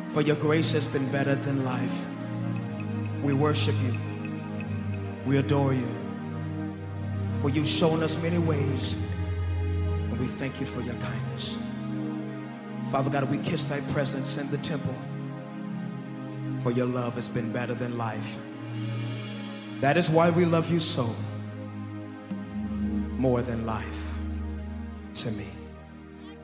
For your grace has been better than life. We worship you. We adore you. For you've shown us many ways. And we thank you for your kindness. Father God, we kiss thy presence in the temple. For your love has been better than life. That is why we love you so. More than life to me.